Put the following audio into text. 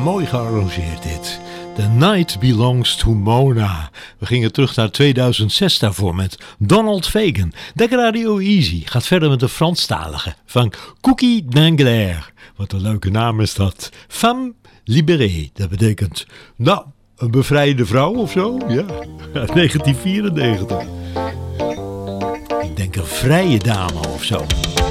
mooi gearrangeerd dit. The Night Belongs to Mona. We gingen terug naar 2006 daarvoor met Donald Fagen. Dekker Radio Easy gaat verder met de Franstalige van Cookie Dangler. Wat een leuke naam is dat. Femme libérée. Dat betekent, nou, een bevrijde vrouw of zo. Ja, 1994. Ik denk een vrije dame of zo.